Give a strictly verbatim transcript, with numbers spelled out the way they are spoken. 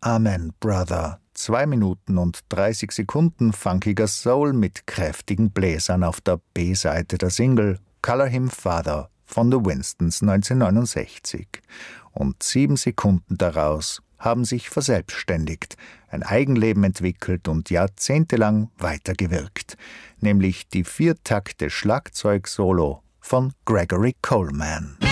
Amen, Brother. Zwei Minuten und dreißig Sekunden funkiger Soul mit kräftigen Bläsern auf der B-Seite der Single Color Him Father von The Winstons neunzehnhundertneunundsechzig. Und sieben Sekunden daraus haben sich verselbstständigt, ein Eigenleben entwickelt und jahrzehntelang weitergewirkt, nämlich die Viertakte Schlagzeug-Solo von Gregory Coleman.